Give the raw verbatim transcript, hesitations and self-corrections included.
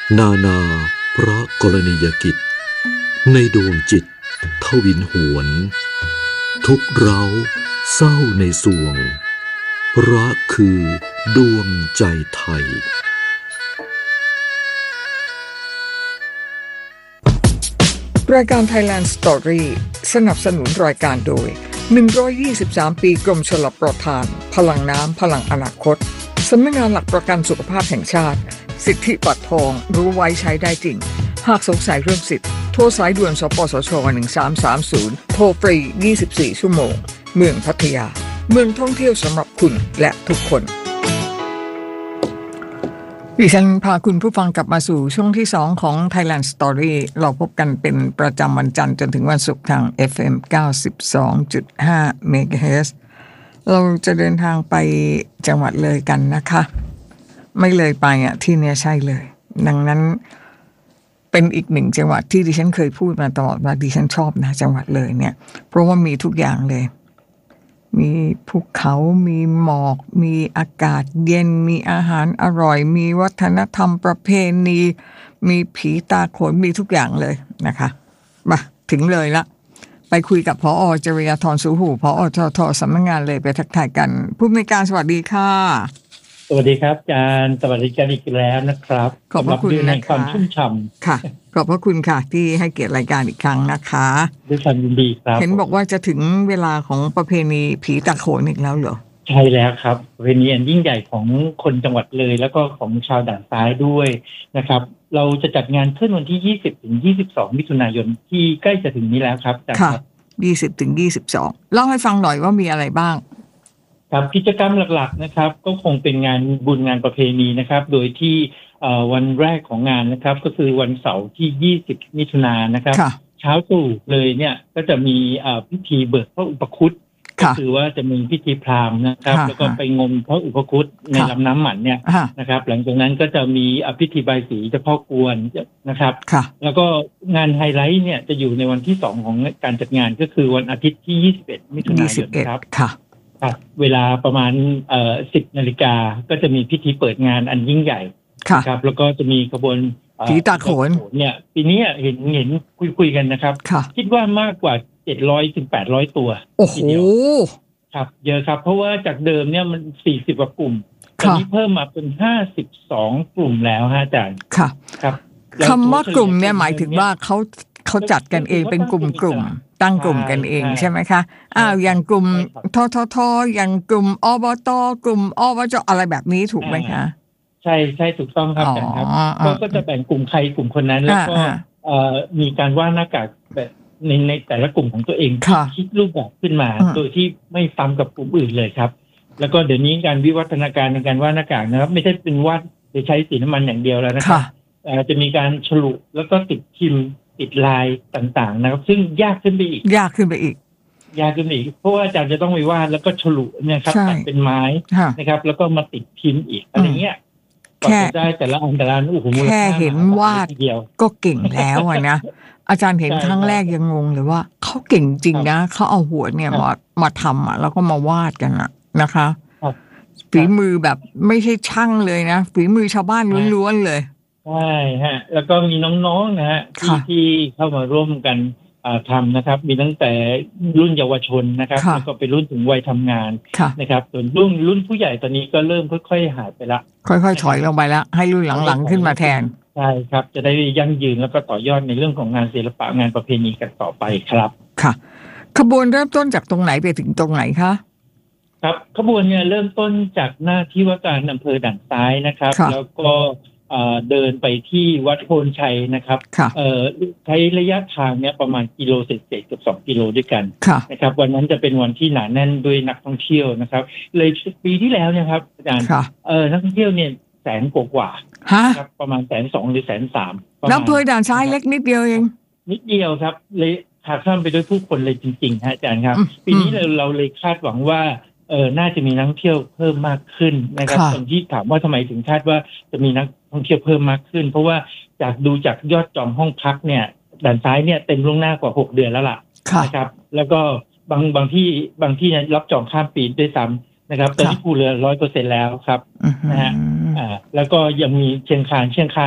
นานาพระกรณียกิจในดวงจิตทวินหวนทุกเร้าเศร้าในสวงรักคือดวงใจไทยรายการ Thailand Story สนับสนุนรายการโดยหนึ่งร้อยยี่สิบสามปีกรมชลประทานพลังน้ำพลังอนาคตสำนักงานหลักประกันสุขภาพแห่งชาติสิทธิบัตรทองรู้ไว้ใช้ได้จริงหากสงสัยเรื่องสิทธิ์โทรสายด่วนสปสชหนึ่งสามสามศูนย์โทรฟรียี่สิบสี่ชั่วโมงเมืองพัทยาเมืองท่องเที่ยวสำหรับคุณและทุกคนดิฉันพาคุณผู้ฟังกลับมาสู่ช่วงที่สองของ Thailand Story เราพบกันเป็นประจำวันจันทร์จนถึงวันศุกร์ทาง เอฟ เอ็ม เก้าสิบสองจุดห้า เมกะเฮิรตซ์เราจะเดินทางไปจังหวัดเลยกันนะคะไม่เลยไปอ่ะที่เนี่ยใช่เลยดังนั้นเป็นอีกหนึ่งจังหวัดที่ดิฉันเคยพูดมาตลอดว่าดิฉันชอบนะจังหวัดเลยเนี่ยเพราะว่ามีทุกอย่างเลยมีภูเขามีหมอกมีอากาศเย็นมีอาหารอร่อยมีวัฒนธรรมประเพณีมีผีตาโขนมีทุกอย่างเลยนะคะมาถึงเลยละไปคุยกับผอ.จริยธรสุหูผอ.ทท.สำนักงานเลยไปทักทายกันผู้อำนวยการสวัสดีค่ะสวัสดีครับอาจารย์สวัสดีกันอีกแล้วนะครับขอบพระคุณนะคะความชุ่มฉ่ำค่ะขอบพระคุณค่ะที่ให้เกียรติรายการอีกครั้งนะคะด้วยความยินดีครับเห็นบอกว่าจะถึงเวลาของประเพณีผีตาโขนอีกแล้วเหรอใช่แล้วครับประเพณีอันยิ่งใหญ่ของคนจังหวัดเลยแล้วก็ของชาวด่านซ้ายด้วยนะครับเราจะจัดงานขึ้นวันที่ยี่สิบถึงยี่สิบสองมิถุนายนที่ใกล้จะถึงนี้แล้วครับอาจารย์ค่ะยี่สิบถึงยี่สิบสองเล่าให้ฟังหน่อยว่ามีอะไรบ้างครับกิจกรรมหลักๆนะครับก็คงเป็นงานบุญงานประเพณีนะครับโดยที่วันแรกของงานนะครับก็คือวันเสาร์ที่ยี่สิบมิถุนายนนะครับเช้าตรู่เลยเนี่ยก็จะมีพิธีเบิกพระอุปคุตก็คือว่าจะมีพิธีพราหมณ์นะครับแล้วก็ไปงมพระอุปคุตในลำน้ำหมันเนี่ยนะครับหลังจากนั้นก็จะมีพิธีบายสีเจ้าพ่อกวนนะครับแล้วก็งานไฮไลท์เนี่ยจะอยู่ในวันที่สองของการจัดงานก็คือวันอาทิตย์ที่ยี่สิบเอ็ดมิถุนายนครับครับเวลาประมาณเอ่อสิบนาฬิกาก็จะมีพิธีเปิดงานอันยิ่งใหญ่ครับแล้วก็จะมีขบวนผีตาโขนเนี่ยปีนี้เห็นเห็นคุยๆกันนะครับคิดว่ามากกว่าเจ็ดร้อยถึงแปดร้อยตัวโอ้โหครับเยอะครับเพราะว่าจากเดิมเนี่ยมันสี่สิบกว่ากลุ่มตอนนี้เพิ่มมาเป็นห้าสิบสองกลุ่มแล้วฮะอาจารย์ค่ะครับคำว่ากลุ่มเนี่ยหมายถึงว่าเขาเขาจัดกันเองเป็นกลุ่มๆตั้งกลุ่มกันเองใช่ไหมคะอ้าวอย่างกลุ่มทททอย่างกลุ่มอบตกลุ่มอบจอะไรแบบนี้ถูกไหมคะใช่ใช่ถูกต้องครับอาจารย์ครับก็จะแบ่งกลุ่มใครกลุ่มคนนั้นแล้วก็มีการวาดหน้ากากแบบในในแต่ละกลุ่มของตัวเองคิดรูปแบบขึ้นมาโดยที่ไม่ซ้ำกับกลุ่มอื่นเลยครับแล้วก็เดี๋ยวนี้การวิวัฒนาการในการวาดหน้ากากนะครับไม่ใช่เป็นวาดโดยใช้สีน้ำมันอย่างเดียวแล้วนะครับจะมีการฉลุแล้วก็ติดพิมพ์ติดลายต่างๆนะครับซึ่งยากขึ้นไปอีกยากขึ้นไปอีกยากขึ้นไปอีกเพราะว่าอาจารย์จะต้องไปวาดแล้วก็ฉลุเนี่ยครับตัดเป็นไม้นะครับแล้วก็มาติดพิมพ์อีกอะไรเงี้ยแค่ได้แต่ละอันแต่ละอันโอ้โหมูลค่าแค่เห็นวาดก็เก่งแล้วอะนะอาจารย์เห็นครั้งแรกยังงงเลยว่าเขาเก่งจริงนะเขาเอาหัวเนี่ยมามาทำอ่ะแล้วก็มาวาดกันอ่ะนะคะฝีมือแบบไม่ใช่ช่างเลยนะฝีมือชาวบ้านล้วนๆเลยใช่ฮะแล้วก็มีน้องๆนะฮะที่ที่เข้ามาร่วมกันทำนะครับมีตั้งแต่รุ่นเยาวชนนะครับแล้วก็ไปรุ่นถึงวัยทำงานนะครับส่วนรุ่นรุ่นผู้ใหญ่ตอนนี้ก็เริ่มค่อยๆหายไปละค่อยๆถอยลงไปแล้วให้รุ่นหลังๆขึ้นมาแทนใช่ครับจะได้ยั่งยืนแล้วก็ต่อยอดในเรื่องของงานศิลปะงานประเพณีกันต่อไปครับค่ะขบวนเริ่มต้นจากตรงไหนไปถึงตรงไหนคะครับขบวนเนี่ยเริ่มต้นจากหน้าที่ว่าการอำเภอด่านซ้ายนะครับแล้วก็เดินไปที่วัดโพนชัยนะครับใช้ระยะทางเนี่ยประมาณกิโลเศษๆเกือบสองกิโลด้วยกันนะครับวันนั้นจะเป็นวันที่หนาแน่นด้วยนักท่องเที่ยวนะครับเลยปีที่แล้วเนี่ยครับอาจารย์นักท่องเที่ยวเนี่ยแสนกว่าครับประมาณแสนสองหรือแสนสามแล้วอำเภอด่านซ้ายเล็กนิดเดียวเองนิดเดียวครับเลยหากข้ามไปด้วยผู้คนเลยจริงๆฮะอาจารย์ครับปีนี้เราเราเลยคาดหวังว่าเออน่าจะมีนักท่องเที่ยวเพิ่มมากขึ้นนะครับตอนที่ถามว่าทำไมถึงคาดว่าจะมีนักท่องเที่ยวเพิ่มมากขึ้นเพราะว่าจากดูจากยอดจองห้องพักเนี่ยด่านซ้ายเนี่ยเต็มล่วงหน้ากว่าหกเดือนแล้วล่ะนะครับแล้วก็บางบางที่บางที่รับจองข้ามปีด้วยซ้ำนะครับตอนนี้ผู้เรือร้อยเปอร์เซ็นต์แล้วครับนะฮะอ่าแล้วก็ยังมีเชียงคานเชียงคาน